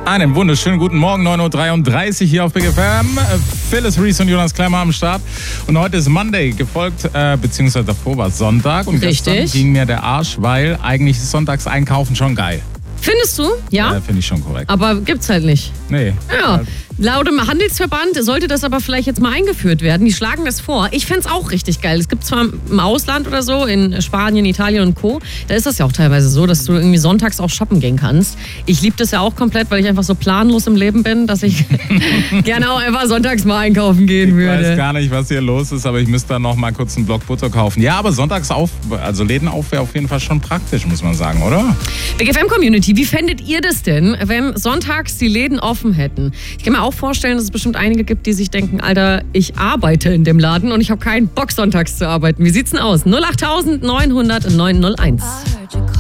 Einen wunderschönen guten Morgen, 9.33 Uhr hier auf Big FM. Phyllis Reese und Jonas Klemmer am Start. Und heute ist Monday, gefolgt, beziehungsweise davor war Sonntag. Und gestern ging mir der Arsch, weil eigentlich ist sonntags einkaufen schon geil. Findest du? Ja. Finde ich schon korrekt. Aber gibt's halt nicht. Nee. Ja. Laut dem Handelsverband sollte das aber vielleicht jetzt mal eingeführt werden. Die schlagen das vor. Ich fände es auch richtig geil. Es gibt zwar im Ausland oder so, in Spanien, Italien und Co., da ist das ja auch teilweise so, dass du irgendwie sonntags auch shoppen gehen kannst. Ich liebe das ja auch komplett, weil ich einfach so planlos im Leben bin, dass ich gerne auch einfach sonntags mal einkaufen gehen würde. Ich weiß gar nicht, was hier los ist, aber ich müsste dann noch mal kurz einen Block Butter kaufen. Ja, aber sonntags also Läden auf wäre auf jeden Fall schon praktisch, muss man sagen, oder? Big FM Community, wie fändet ihr das denn, wenn sonntags die Läden offen hätten? Ich kann mir auch vorstellen, dass es bestimmt einige gibt, die sich denken, Alter, ich arbeite in dem Laden und ich habe keinen Bock, sonntags zu arbeiten. Wie sieht's denn aus? 08000 900 901.